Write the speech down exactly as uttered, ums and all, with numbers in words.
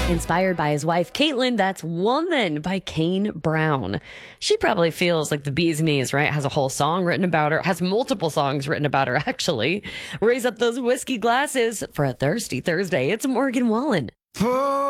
Inspired by his wife, Caitlin, that's Woman by Kane Brown. She probably feels like the bee's knees, right? Has a whole song written about her, has multiple songs written about her, actually. Raise up those whiskey glasses for a thirsty Thursday. It's Morgan Wallen.